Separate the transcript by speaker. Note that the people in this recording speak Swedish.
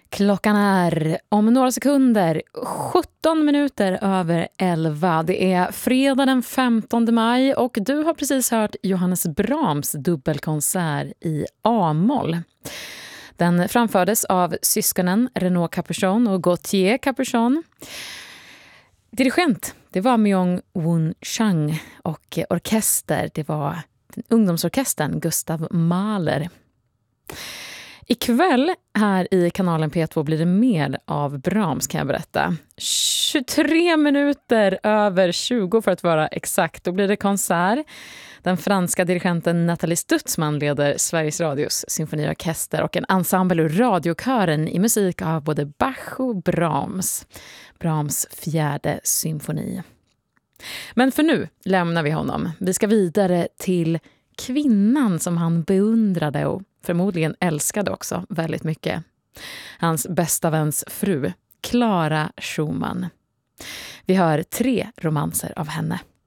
Speaker 1: Klockan är om några sekunder 17 minuter över 11. Det är fredag den 15 maj och du har precis hört Johannes Brahms dubbelkonsert i A-moll. Den framfördes av syskonen Renaud Capuchon och Gauthier Capuchon. Dirigent, det var Myung-Whun Chang och orkester, det var ungdomsorkestern Gustav Mahler. Ikväll här i kanalen P2 blir det mer av Brahms, kan jag berätta. 23 minuter över 20 för att vara exakt. Då blir det konsert. Den franska dirigenten Nathalie Stutzman leder Sveriges Radios symfoniorkester och en ensemble ur radiokören i musik av både Bach och Brahms. Brahms 4:e symfoni. Men för nu lämnar vi honom. Vi ska vidare till kvinnan som han beundrade och förmodligen älskade också väldigt mycket. Hans bästa väns fru, Clara Schumann. Vi hör 3 romanser av henne.